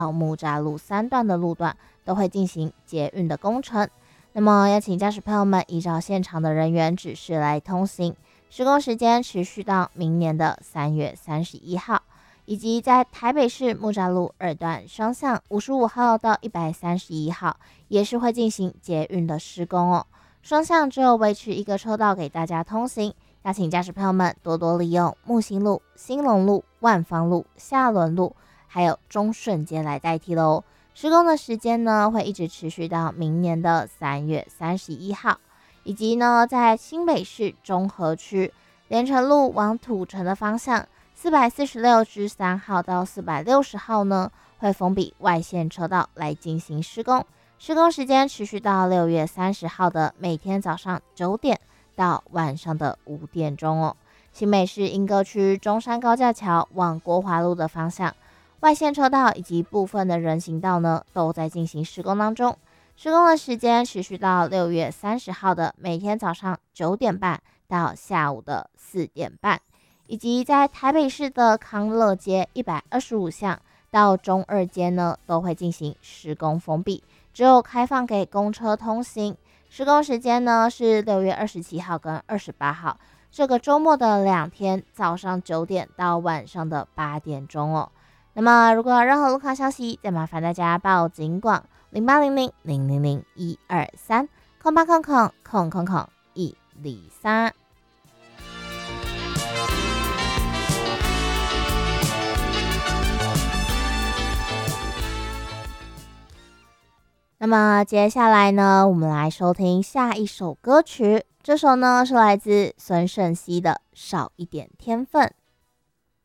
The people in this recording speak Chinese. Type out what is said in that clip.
到木栅路3段的路段都会进行捷运的工程。那么要请驾驶朋友们依照现场的人员指示来通行，施工时间持续到明年的3月31号，以及在台北市木栅路2段双向55号到131号也是会进行捷运的施工哦。双向只有维持一个车道给大家通行，邀请驾驶朋友们多多利用木星路、兴隆路、万芳路、下仑路还有中顺街来代替喽。施工的时间呢会一直持续到明年的3月31号，以及呢在新北市中和区连城路往土城的方向446之3号到460号呢会封闭外线车道来进行施工，施工时间持续到6月30号的每天早上9点到晚上的5点钟哦。新北市莺歌区中山高架桥往国华路的方向，外线车道以及部分的人行道呢都在进行施工当中，施工的时间持续到6月30号的每天早上9点半到下午的4点半，以及在台北市的康乐街125巷到中二街呢都会进行施工封闭，只有开放给公车通行。施工时间呢是6月27号跟28号这个周末的2天，早上9点到晚上的8点钟哦。那么如果有任何路况消息，再麻烦大家报警广08000001230800000123。那么接下来呢，我们来收听下一首歌曲，这首呢是来自孙盛希的《少一点天分》。